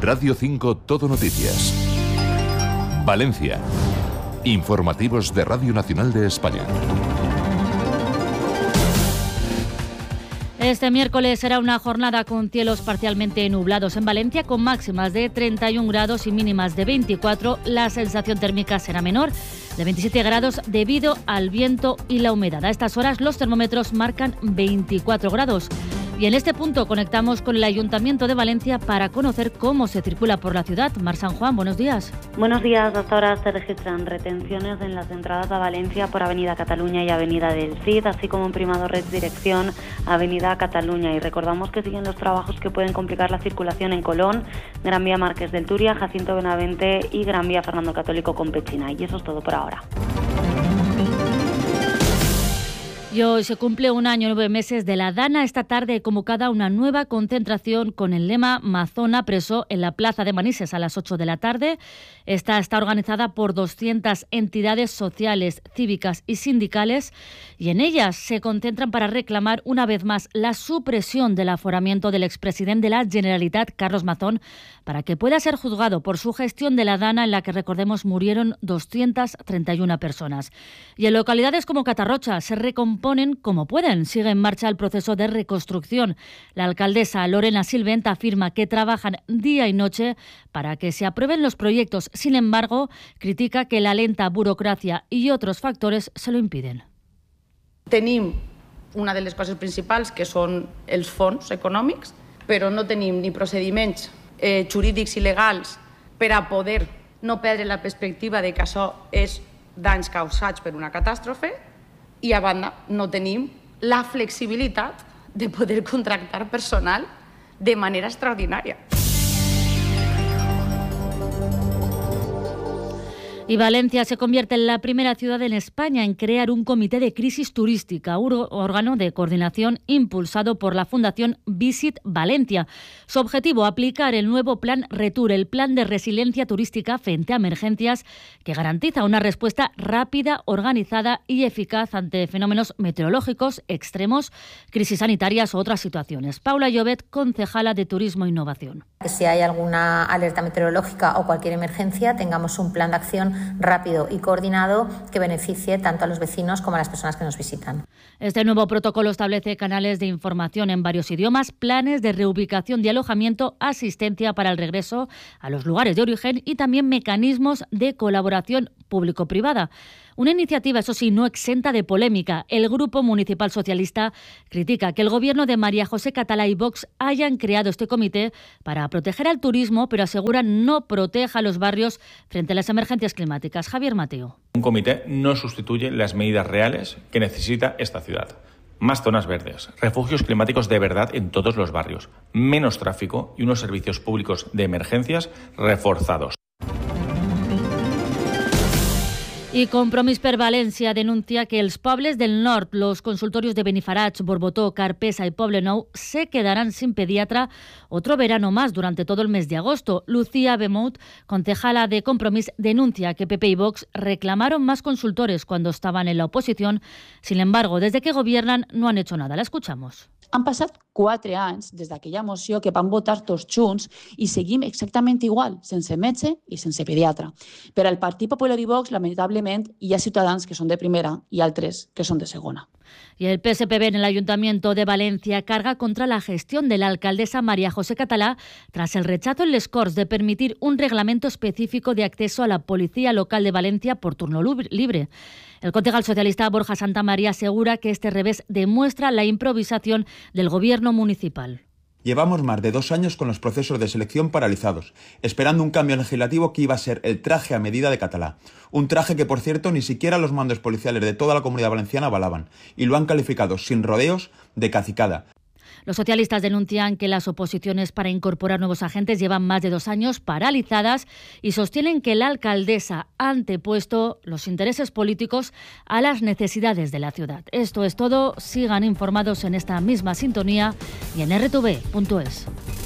Radio 5 Todo Noticias. Valencia. Informativos de Radio Nacional de España. Este miércoles será una jornada con cielos parcialmente nublados en Valencia, con máximas de 31 grados y mínimas de 24. La sensación térmica será menor, de 27 grados, debido al viento y la humedad. A estas horas los termómetros marcan 24 grados. Y en este punto conectamos con el Ayuntamiento de Valencia para conocer cómo se circula por la ciudad. Mar San Juan, buenos días. Buenos días. Hasta ahora se registran retenciones en las entradas a Valencia por Avenida Cataluña y Avenida del Cid, así como en Primado Reig dirección Avenida Cataluña. Y recordamos que siguen los trabajos que pueden complicar la circulación en Colón, Gran Vía Marqués del Turia, Jacinto Benavente y Gran Vía Fernando Católico con Pechina. Y eso es todo por ahora. Y hoy se cumple un año, 9 meses de la Dana. Esta tarde convocada una nueva concentración con el lema Mazona preso en la Plaza de Manises a las 8 de la tarde. Esta está organizada por 200 entidades sociales, cívicas y sindicales, y en ellas se concentran para reclamar una vez más la supresión del aforamiento del expresidente de la Generalitat, Carlos Mazón, para que pueda ser juzgado por su gestión de la Dana, en la que, recordemos, murieron 231 personas. Y en localidades como Catarrocha se recomponen como pueden. Sigue en marcha el proceso de reconstrucción. La alcaldesa Lorena Silvent afirma que trabajan día y noche para que se aprueben los proyectos. Sin embargo, critica que la lenta burocracia y otros factores se lo impiden. Tenim una de les coses principals, que són els fons econòmics, però no tenim ni procediments jurídics i legals per a poder no perdre la perspectiva de que això és danys causats per una catàstrofe, i a banda no tenim la flexibilitat de poder contractar personal de manera extraordinària. Y Valencia se convierte en la primera ciudad en España en crear un comité de crisis turística, un órgano de coordinación impulsado por la Fundación Visit Valencia. Su objetivo, aplicar el nuevo plan RETUR, el plan de resiliencia turística frente a emergencias, que garantiza una respuesta rápida, organizada y eficaz ante fenómenos meteorológicos extremos, crisis sanitarias u otras situaciones. Paula Llobet, concejala de Turismo e Innovación. Si hay alguna alerta meteorológica o cualquier emergencia, tengamos un plan de acción rápido y coordinado que beneficie tanto a los vecinos como a las personas que nos visitan. Este nuevo protocolo establece canales de información en varios idiomas, planes de reubicación y alojamiento, asistencia para el regreso a los lugares de origen y también mecanismos de colaboración público-privada. Una iniciativa, eso sí, no exenta de polémica. El Grupo Municipal Socialista critica que el gobierno de María José Catalá y Vox hayan creado este comité para proteger al turismo, pero aseguran no proteja a los barrios frente a las emergencias climáticas. Javier Mateo. Un comité no sustituye las medidas reales que necesita esta ciudad. Más zonas verdes, refugios climáticos de verdad en todos los barrios, menos tráfico y unos servicios públicos de emergencias reforzados. I Compromís per València denuncia que els pobles del nord, los consultorios de Benifarat, Borbotó, Carpesa y Poblenou, se quedarán sin pediatra otro verano más durante todo el mes de agosto. Lucía Bemout, concejala de Compromís, denuncia que PP y Vox reclamaron más consultores cuando estaban en la oposición. Sin embargo, desde que gobiernan no han hecho nada. La escuchamos. Han passat 4 anys des d'aquella moció que van votar tots junts i seguim exactament igual, sense metge i sense pediatre. Per al Partit Popular i Vox, lamentablement, hi ha ciutadans que són de primera i altres que són de segona. Y el PSPB en el Ayuntamiento de Valencia carga contra la gestión de la alcaldesa María José Catalá tras el rechazo en Les Corts de permitir un reglamento específico de acceso a la Policía Local de Valencia por turno libre. El concejal socialista Borja Santamaría asegura que este revés demuestra la improvisación del gobierno municipal. Llevamos más de 2 años con los procesos de selección paralizados, esperando un cambio legislativo que iba a ser el traje a medida de Catalá. Un traje que, por cierto, ni siquiera los mandos policiales de toda la Comunidad Valenciana avalaban y lo han calificado sin rodeos de cacicada. Los socialistas denuncian que las oposiciones para incorporar nuevos agentes llevan más de 2 años paralizadas y sostienen que la alcaldesa ha antepuesto los intereses políticos a las necesidades de la ciudad. Esto es todo. Sigan informados en esta misma sintonía y en rtv.es.